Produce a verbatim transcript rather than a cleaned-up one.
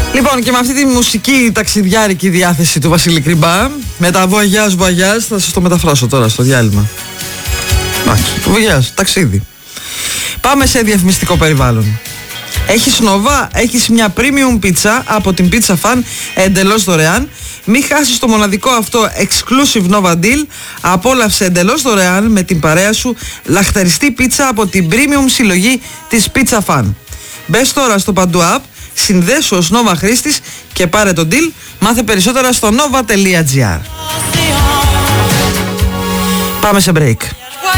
Λοιπόν, και με αυτή τη μουσική ταξιδιάρικη διάθεση του Βασίλη Κρυμπά, με τα βοαγιάζ βοαγιάζ, θα σας το μεταφράσω τώρα στο διάλειμμα. Εντάξει, βοαγιάζ, ταξίδι. Πάμε σε διαφημιστικό περιβάλλον. Έχεις Nova, έχεις μια premium πίτσα από την Pizza Fan εντελώς δωρεάν. Μην χάσεις το μοναδικό αυτό exclusive Nova Deal. Απόλαυσε εντελώς δωρεάν με την παρέα σου λαχταριστή πίτσα από την premium συλλογή της Pizza Fan. Μπες τώρα στο Παντού App, συνδέσου ως Nova χρήστης και πάρε το deal. Μάθε περισσότερα στο nova τελεία gr. Πάμε σε break.